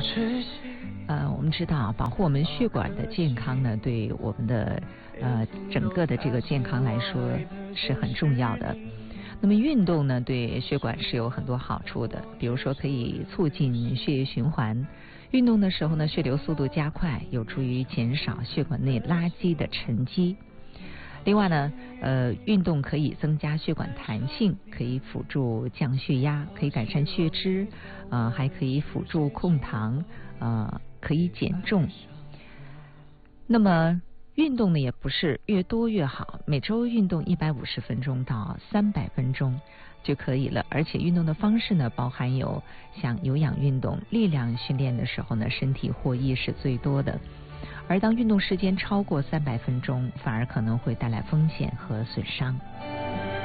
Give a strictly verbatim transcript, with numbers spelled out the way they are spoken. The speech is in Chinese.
呃，我们知道保护我们血管的健康呢，对我们的呃整个的这个健康来说是很重要的。那么运动呢，对血管是有很多好处的，比如说可以促进血液循环。运动的时候呢，血流速度加快，有助于减少血管内垃圾的沉积。另外呢，呃，运动可以增加血管弹性，可以辅助降血压，可以改善血脂，呃，还可以辅助控糖，呃，可以减重。那么运动呢，也不是越多越好，每周运动一百五十分钟到三百分钟就可以了。而且运动的方式呢，包含有像有氧运动、力量训练的时候呢，身体获益是最多的。而当运动时间超过三百分钟，反而可能会带来风险和损伤。